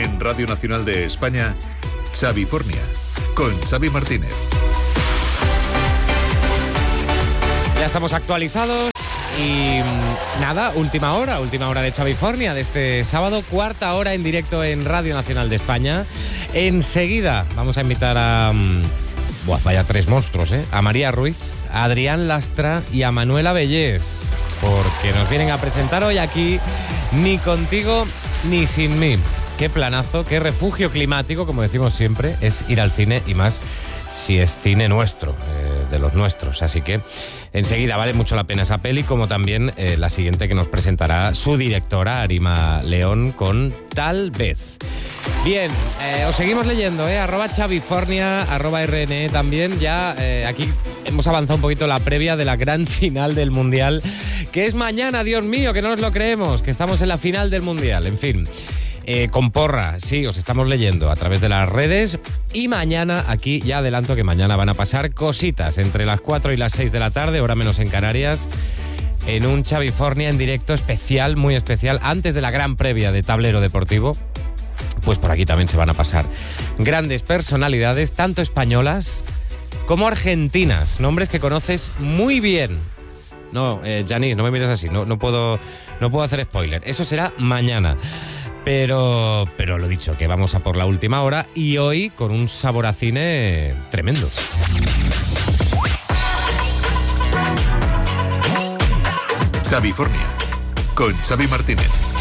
En Radio Nacional de España, Xavifornia, con Xavi Martínez. Ya estamos actualizados y nada, última hora de Xavifornia de este sábado, cuarta hora en directo en Radio Nacional de España. Enseguida vamos a invitar a... vaya tres monstruos, ¿eh? A María Ruiz, a Adrián Lastra y a Manuela Bellés, porque nos vienen a presentar hoy aquí Ni contigo ni sin mí. Qué planazo, qué refugio climático, como decimos siempre, es ir al cine, y más si es cine nuestro, de los nuestros. Así que enseguida vale mucho la pena esa peli, como también la siguiente que nos presentará su directora, Arima León, con Tal vez. Bien, os seguimos leyendo, @Xavifornia, @RNE también. Ya aquí hemos avanzado un poquito la previa de la gran final del Mundial, que es mañana, Dios mío, que no nos lo creemos, que estamos en la final del Mundial. En fin, con porra, sí, os estamos leyendo a través de las redes. Y mañana, aquí ya adelanto que mañana van a pasar cositas entre las 4 y las 6 de la tarde, hora menos en Canarias, en un Xavifornia en directo especial, muy especial, antes de la gran previa de Tablero Deportivo. Pues por aquí también se van a pasar grandes personalidades, tanto españolas como argentinas, nombres que conoces muy bien. No, Janice, no me mires así, no puedo hacer spoiler. Eso será mañana. Pero lo dicho, que vamos a por la última hora y hoy con un sabor a cine tremendo. Xavifornia, con Xavi Martínez.